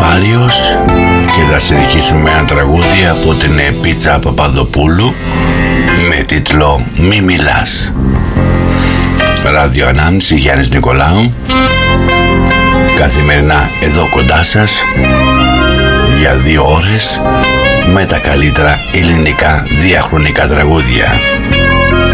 Στεφάριος και θα συνεχίσουμε ένα τραγούδι από την Πίτσα Παπαδοπούλου με τίτλο «Μη μιλάς». Ράδιο Ανάμνηση, Γιάννης Νικολάου, καθημερινά εδώ κοντά σας για 2 ώρες με τα καλύτερα ελληνικά διαχρονικά τραγούδια.